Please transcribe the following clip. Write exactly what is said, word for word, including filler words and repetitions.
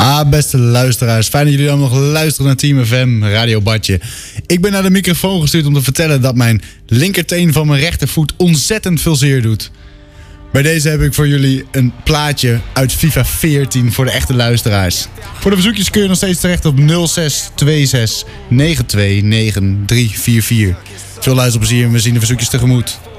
Ah, beste luisteraars. Fijn dat jullie allemaal nog luisteren naar Team F M, Radio Badje. Ik ben naar de microfoon gestuurd om te vertellen dat mijn linkerteen van mijn rechtervoet ontzettend veel zeer doet. Bij deze heb ik voor jullie een plaatje uit FIFA veertien voor de echte luisteraars. Voor de verzoekjes kun je nog steeds terecht op nul zes twee zes negen twee negen drie vier vier. Veel luisterplezier en we zien de verzoekjes tegemoet.